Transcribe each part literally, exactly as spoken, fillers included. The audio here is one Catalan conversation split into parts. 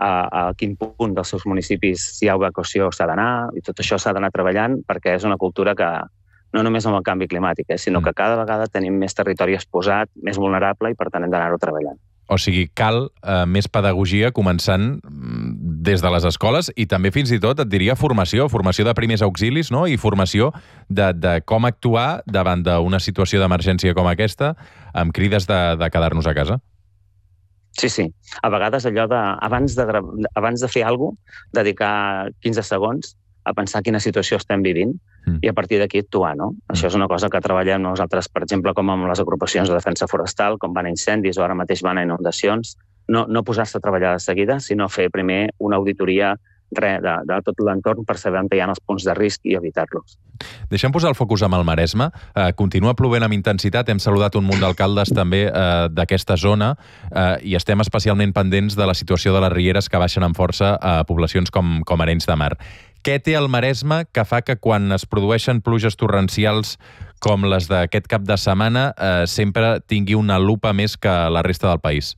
a, a quin punt dels seus municipis si hi ha evacuació s'ha d'anar, i tot això s'ha d'anar treballant perquè és una cultura que no només amb el canvi climàtic, eh, sinó que cada vegada tenim més territori exposat, més vulnerable, i per tant hem d'anar-ho treballant. O sigui, cal eh, més pedagogia començant des de les escoles i també fins i tot, et diria, formació, formació de primers auxilis, no? I formació de, de com actuar davant d'una situació d'emergència com aquesta, amb crides de, de quedar-nos a casa. Sí, sí. A vegades allò de, abans de, abans de fer alguna cosa, dedicar quinze segons a pensar quina situació estem vivint mm. i a partir d'aquí actuar, no? Mm. Això és una cosa que treballem nosaltres, per exemple, com amb les agrupacions de defensa forestal, com van a incendis o ara mateix van a inundacions, no, no posar-se a treballar de seguida, sinó fer primer una auditoria re, de, de tot l'entorn per saber on hi ha els punts de risc i evitar-los. Deixem posar el focus amb el Maresme. Eh, continua plovent amb intensitat. Hem saludat un munt d'alcaldes també eh, d'aquesta zona eh, i estem especialment pendents de la situació de les rieres que baixen amb força a poblacions com, com Arenys de Mar. Què té el Maresme que fa que quan es produeixen pluges torrencials com les d'aquest cap de setmana eh, sempre tingui una lupa més que la resta del país?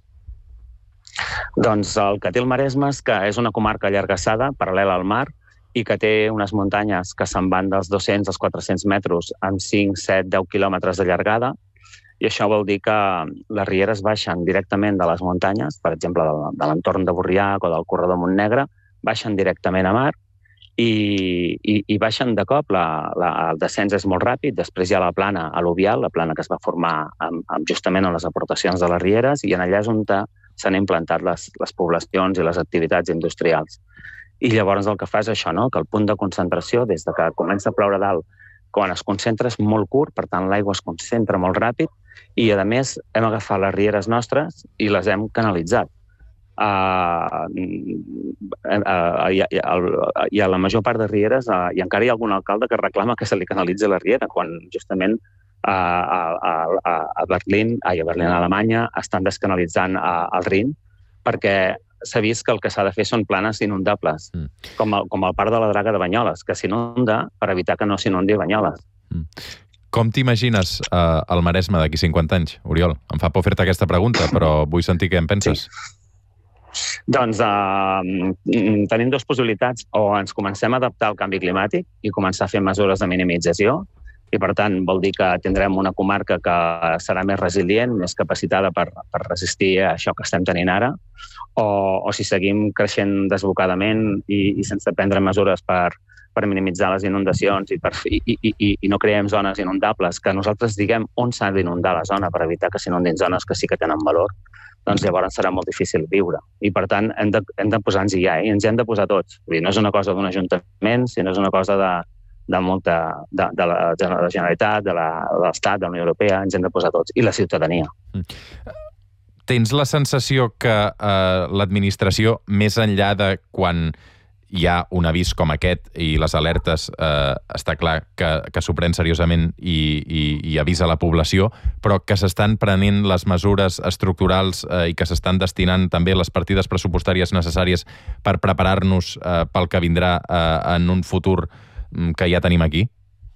Doncs el que té el Maresme és que és una comarca allargassada, paral·lela al mar, i que té unes muntanyes que se'n van dels dos-cents als quatre-cents metres amb cinc, set, deu quilòmetres de llargada, i això vol dir que les rieres baixen directament de les muntanyes, per exemple, de l'entorn de Borriac o del corredor Montnegre, baixen directament a mar, i, i, i baixen de cop, la, la, el descens és molt ràpid, després hi ha la plana al·luvial, la plana que es va formar amb, amb justament amb les aportacions de les rieres, i en allà és on s'han implantat les, les poblacions i les activitats industrials. I llavors el que fa és això, no? Que el punt de concentració, des de que comença a ploure dalt, quan es concentra és molt curt, per tant l'aigua es concentra molt ràpid, i a més hem agafat les rieres nostres i les hem canalitzat. Uh, uh, uh, i, i, i a la major part de rieres uh, i encara hi ha algun alcalde que reclama que se li canalitzi la riera quan justament uh, a, a, a Berlín, ai, a Berlín, a Alemanya estan descanalitzant uh, el Rin perquè s'ha vist que el que s'ha de fer són planes inundables, mm. com, el, com el parc de la Draga de Banyoles, que s'inunda per evitar que no s'inundi Banyoles. Mm. Com t'imagines uh, el Maresme d'aquí cinquanta anys, Oriol? Em fa por fer-te aquesta pregunta, però vull sentir què en penses. Sí. Doncs uh, tenim dues possibilitats. O ens comencem a adaptar al canvi climàtic i començar a fer mesures de minimització, i per tant vol dir que tindrem una comarca que serà més resilient, més capacitada per, per resistir a això que estem tenint ara, o, o si seguim creixent desbocadament i, i sense prendre mesures per, per minimitzar les inundacions i, per, i, i, i, i no creem zones inundables, que nosaltres diguem on s'ha d'inundar la zona per evitar que s'inundin zones que sí que tenen valor, doncs llavors serà molt difícil viure. I per tant hem de, hem de posar-nos ja, eh? I ens hi hem de posar tots. Vull dir, no és una cosa d'un ajuntament, sinó és una cosa de, de molta, de, de, la, de la Generalitat, de l'Estat, de la Unió Europea, ens hem de posar tots. I la ciutadania. Mm. Tens la sensació que eh, l'administració, més enllà de quan hi ha un avís com aquest i les alertes, eh, està clar que, que s'ho pren seriosament i, i, i avisa la població, però que s'estan prenent les mesures estructurals eh, i que s'estan destinant també les partides pressupostàries necessàries per preparar-nos eh, pel que vindrà eh, en un futur que ja tenim aquí?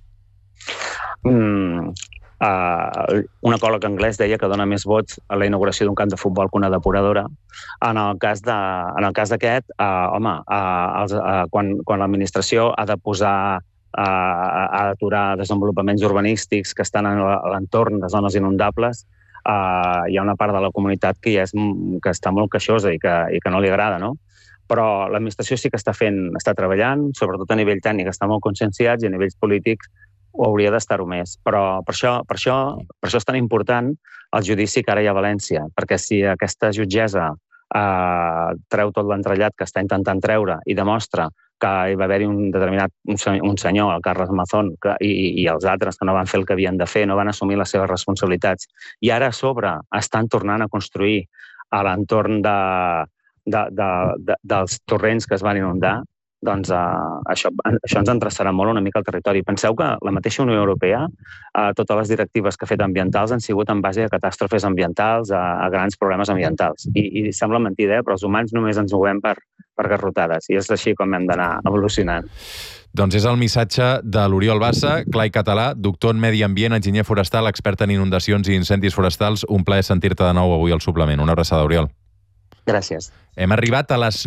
Mm, uh, un ecòleg anglès deia que dona més vots a la inauguració d'un camp de futbol que una depuradora. En el cas de, en el cas d'aquest, uh, home, uh, els, uh, quan, quan l'administració ha de posar, uh, ha d'aturar desenvolupaments urbanístics que estan a l'entorn de zones inundables, uh, hi ha una part de la comunitat que, ja és, que està molt queixosa i que, i que no li agrada, no? Però l'administració sí que està fent, està treballant, sobretot a nivell tècnic està molt conscienciats i a nivells polítics ho hauria d'estar-ho més. Però per això, per, això, per això és tan important el judici que ara hi ha a València, perquè si aquesta jutgessa eh, treu tot l'entrellat que està intentant treure i demostra que hi va haver-hi un determinat un senyor, el Carles Mazón, que, i, i els altres que no van fer el que havien de fer, no van assumir les seves responsabilitats, i ara a sobre estan tornant a construir a l'entorn de De, de, de, dels torrents que es van inundar, doncs uh, això, això ens endreçarà molt una mica el territori. Penseu que la mateixa Unió Europea, uh, totes les directives que ha fet ambientals han sigut en base a catàstrofes ambientals, a, a grans problemes ambientals. I, i sembla mentida, eh? Però els humans només ens movem per, per garrotades, i és així com hem d'anar evolucionant. Doncs és el missatge de l'Oriol Bassa, clar i català, doctor en Medi Ambient, enginyer forestal, expert en inundacions i incendis forestals. Un plaer sentir-te de nou avui al suplement. Una abraçada, Oriol. Gràcies. Hem arribat a les